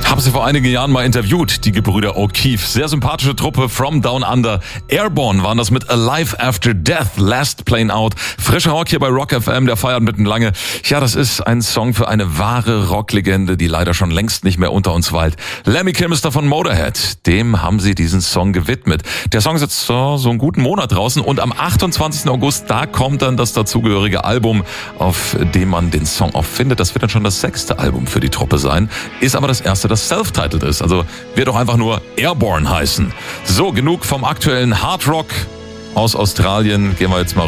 Habe sie vor einigen Jahren mal interviewt, die Gebrüder O'Keefe. Sehr sympathische Truppe, From Down Under. Airborne waren das mit Alive After Death, Last Plane Out. Frischer Rock hier bei Rock FM, der feiert mitten lange. Ja, das ist ein Song für eine wahre Rocklegende, die leider schon längst nicht mehr unter uns weilt. Lemmy Kilmister von Motorhead, dem haben sie diesen Song gewidmet. Der Song ist jetzt so einen guten Monat draußen und am 28. August, da kommt dann das dazugehörige Album, auf dem man den Song auch findet. Das wird dann schon das 6. Album für die Truppe sein. Ist aber das erste, das self-titled ist. Also wird doch einfach nur Airborne heißen. So, genug vom aktuellen Hard Rock aus Australien. Gehen wir jetzt mal